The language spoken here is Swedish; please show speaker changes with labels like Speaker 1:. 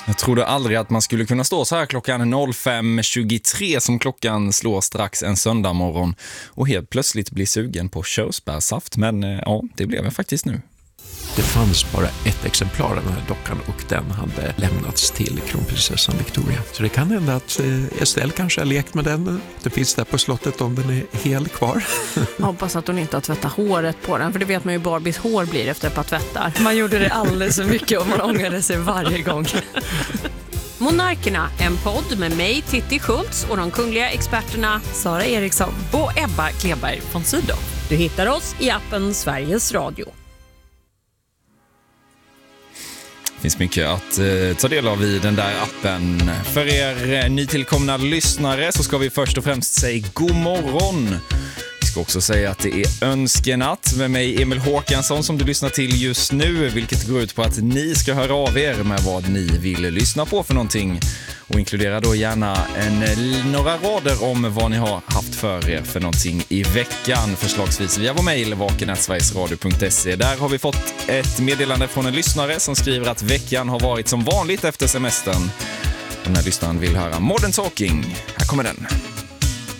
Speaker 1: Jag trodde aldrig att man skulle kunna stå så här klockan 05.23 som klockan slår strax en söndag morgon och helt plötsligt bli sugen på körsbärsaft. Men ja, det blev jag faktiskt nu.
Speaker 2: Det fanns bara ett exemplar av den här dockan och den hade lämnats till kronprinsessan Victoria. Så det kan hända att Estelle kanske har lekt med den. Det finns där på slottet om den är hel kvar.
Speaker 3: Jag hoppas att hon inte har tvättat håret på den, för det vet man ju Barbies hår blir efter ett par tvättar.
Speaker 4: Man gjorde det alldeles för mycket och man ångrade sig varje gång.
Speaker 3: Monarkerna, en podd med mig, Titti Schultz, och de kungliga experterna
Speaker 4: Sara Eriksson
Speaker 3: och Ebba Kleberg von Sydow. Du hittar oss i appen Sveriges Radio.
Speaker 1: Det finns mycket att ta del av i den där appen. För er nytillkomna lyssnare så ska vi först och främst säga god morgon. Vi ska också säga att det är önskenatt med mig Emil Håkansson som du lyssnar till just nu, vilket går ut på att ni ska höra av er med vad ni vill lyssna på för någonting. Och inkludera då gärna några rader om vad ni har haft för er för någonting i veckan. Förslagsvis via vår mejl vaken@sverigesradio.se. Där har vi fått ett meddelande från en lyssnare som skriver att veckan har varit som vanligt efter semestern. Den här lyssnaren vill höra Modern Talking. Här kommer den.